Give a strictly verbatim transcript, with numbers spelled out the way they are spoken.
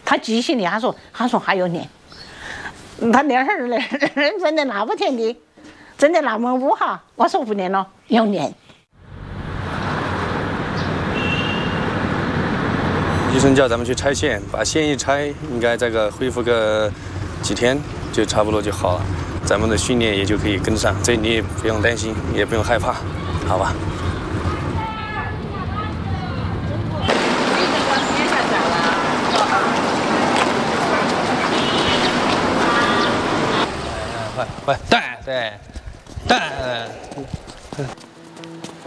他记性力，他说他说还要练，他那会儿那真的那么甜的，真的那么污哈。我说不练了，要练。 医生叫咱们去拆线，把线一拆，应该这个恢复个几天就差不多就好了，咱们的训练也就可以跟上，这你也不用担心，也不用害怕，好吧？快快对对。